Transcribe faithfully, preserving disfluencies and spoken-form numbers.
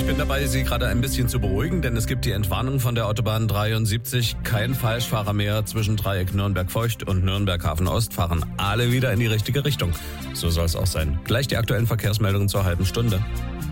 bin dabei, Sie gerade ein bisschen zu beruhigen, denn es gibt die Entwarnung von der Autobahn dreiundsiebzig. Kein Falschfahrer mehr zwischen Dreieck Nürnberg-Feucht und Nürnberg-Hafen-Ost, fahren alle wieder in die richtige Richtung. So soll es auch sein. Gleich die aktuellen Verkehrsmeldungen zur halben Stunde.